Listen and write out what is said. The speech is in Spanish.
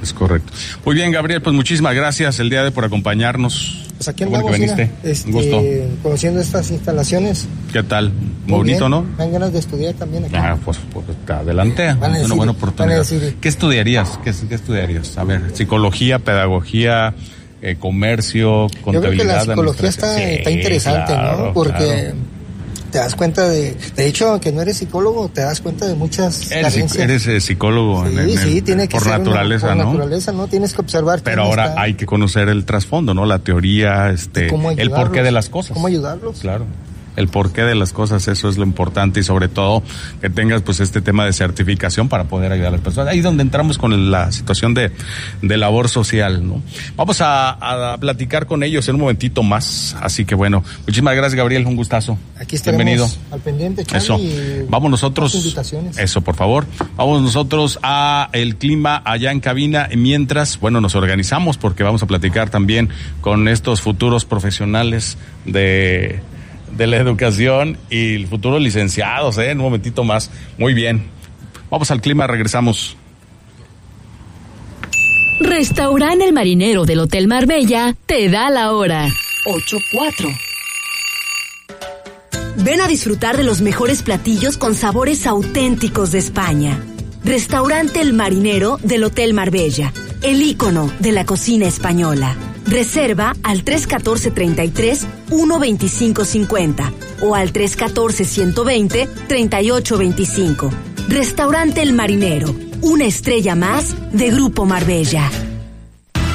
Es correcto. Muy bien, Gabriel, pues muchísimas gracias el día de por acompajarnos. Pues aquí andamos, que viniste. Un gusto. Conociendo estas instalaciones. ¿Qué tal? Muy Bonito, bien. ¿no? Me dan ganas de estudiar también aquí. Pues adelante. Es una buena oportunidad. ¿Qué estudiarías? ¿Qué estudiarías? A ver, psicología, pedagogía, comercio, contabilidad. Yo creo que la psicología está interesante, claro, ¿no? Porque te das cuenta de hecho, aunque no eres psicólogo, te das cuenta de muchas carencias. Eres psicólogo tiene que por ser naturaleza, por ¿no? naturaleza, ¿no? Tienes que observar. Pero ahora hay que conocer el trasfondo, ¿no? La teoría, el porqué de las cosas. ¿Cómo ayudarlos? Claro. El porqué de las cosas, eso es lo importante, y sobre todo que tengas pues este tema de certificación para poder ayudar a las personas. Ahí es donde entramos con la situación de labor social, ¿no? Vamos a platicar con ellos en un momentito más, así que bueno, muchísimas gracias, Gabriel, un gustazo. Aquí estaremos. Bienvenido. Al pendiente, Charlie. Eso. Vamos nosotros. Invitaciones. Eso, por favor. Vamos nosotros a el clima allá en cabina, mientras, bueno, nos organizamos porque vamos a platicar también con estos futuros profesionales de la educación y futuros licenciados, en un momentito más. Muy bien. Vamos al clima, regresamos. Restaurante El Marinero del Hotel Marbella te da la hora. 8:04. Ven a disfrutar de los mejores platillos con sabores auténticos de España. Restaurante El Marinero del Hotel Marbella, el ícono de la cocina española. Reserva al 314-33-125-50 o al 314-120-3825. Restaurante El Marinero, una estrella más de Grupo Marbella.